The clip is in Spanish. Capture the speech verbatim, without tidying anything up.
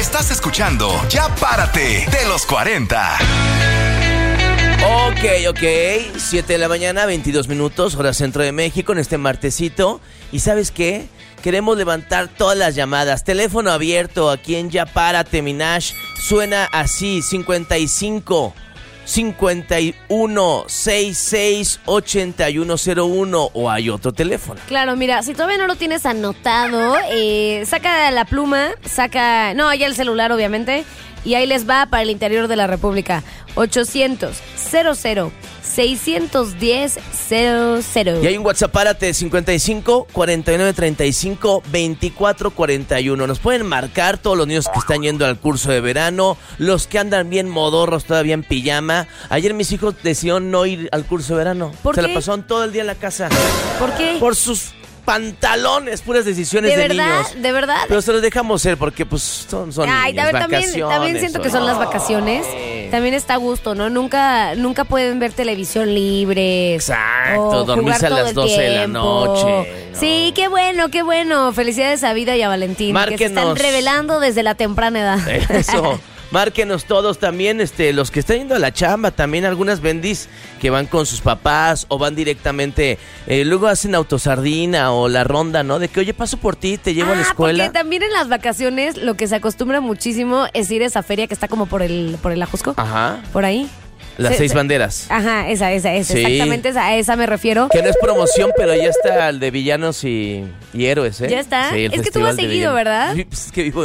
Estás escuchando Ya Párate de los cuarenta. Ok, ok, siete de la mañana, veintidós minutos, hora centro de México, en este martesito. ¿Y sabes qué? Queremos levantar todas las llamadas. Teléfono abierto aquí en Ya Párate, Minash. Suena así, cincuenta y cinco, cincuenta y uno, sesenta y seis, ochenta y uno cero uno. O hay otro teléfono. Claro, mira, si todavía no lo tienes anotado, eh, saca la pluma, saca... No, ya el celular, obviamente. Y ahí les va para el interior de la República. ochocientos, cero cero, seiscientos diez, cero cero. Y hay un WhatsApp, párate, cincuenta y cinco, cuarenta y nueve, treinta y cinco, veinticuatro, cuarenta y uno. Nos pueden marcar todos los niños que están yendo al curso de verano, los que andan bien modorros todavía en pijama. Ayer mis hijos decidieron no ir al curso de verano. ¿Por Se qué? la pasaron todo el día en la casa. ¿Por qué? Por sus pantalones, puras decisiones ¿De de, verdad? niños. ¿De verdad? Pero se los dejamos ser porque pues son, son Ay, niños, a ver, también, vacaciones. también siento que son las vacaciones. Sí. También está a gusto, ¿no? Nunca, nunca pueden ver televisión libres. Exacto, o dormirse jugar a todo las el doce de la tiempo. noche, ¿no? Sí, qué bueno, qué bueno. Felicidades a Vida y a Valentín, que se están Márquenos. revelando desde la temprana edad. Eso. Márquenos todos también, este, los que están yendo a la chamba, también algunas bendis que van con sus papás o van directamente, eh, luego hacen autosardina o la ronda, ¿no? De que, oye, paso por ti, te llevo ah, a la escuela. Porque también en las vacaciones lo que se acostumbra muchísimo es ir a esa feria que está como por el, por el Ajusco. Ajá. Por ahí. Las Se- seis se- banderas. Ajá, esa, esa, esa. Sí. Exactamente esa, a esa me refiero. Que no es promoción, pero ya está el de villanos y, y héroes, ¿eh? ¿Ya está? Sí, el Es que tú vas festival de seguido, villanos. ¿verdad? Sí, pues es que vivo